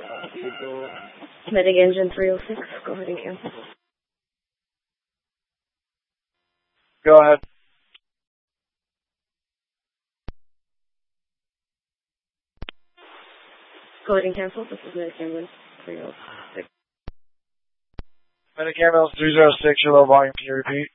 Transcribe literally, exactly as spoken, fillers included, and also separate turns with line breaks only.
Medic engine three oh six, go ahead and cancel.
Go ahead.
Go ahead and cancel. This is Medic ambulance three oh six.
Medic ambulance three oh six, your low volume, can you repeat?